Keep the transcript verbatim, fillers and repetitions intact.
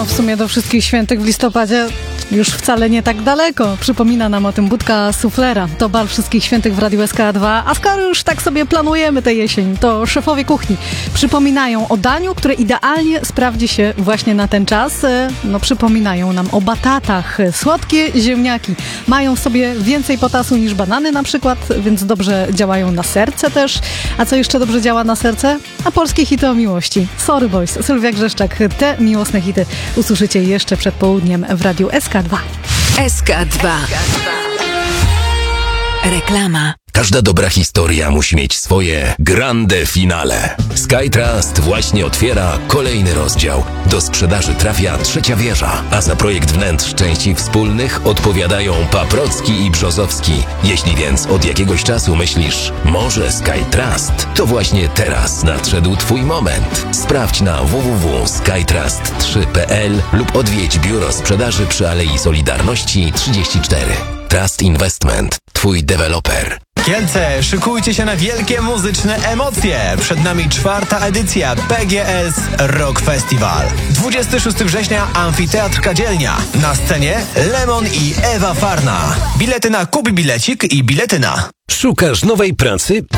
w sumie do Wszystkich Świętych w listopadzie już wcale nie tak daleko. Przypomina nam o tym Budka Suflera. To bal Wszystkich Świętych w Radiu S K dwa, a skoro już tak sobie planujemy tę jesień, to szefowie kuchni przypominają o daniu, które idealnie sprawdzi się właśnie na ten czas. No, przypominają nam o batatach. Słodkie ziemniaki mają w sobie więcej potasu niż banany na przykład, więc dobrze działają na serce też. A co jeszcze dobrze działa na serce? A polskie hity o miłości. Sorry Boys, Sylwia Grzeszczak. Te miłosne hity usłyszycie jeszcze przed południem w Radiu S K dwa. S K dwa. Reklama. Każda dobra historia musi mieć swoje grande finale. SkyTrust właśnie otwiera kolejny rozdział. Do sprzedaży trafia trzecia wieża, a za projekt wnętrz części wspólnych odpowiadają Paprocki i Brzozowski. Jeśli więc od jakiegoś czasu myślisz, może SkyTrust, to właśnie teraz nadszedł Twój moment. Sprawdź na w w w kropka skytrust trzy kropka p l lub odwiedź biuro sprzedaży przy Alei Solidarności trzydzieści cztery. Trust Investment. Twój deweloper. Kielce, szykujcie się na wielkie muzyczne emocje. Przed nami czwarta edycja P G S Rock Festival. dwudziestego szóstego września Amfiteatr Kadzielnia. Na scenie Lemon i Ewa Farna. Bilety na Kup Bilecik i Biletyna. Szukasz nowej pracy?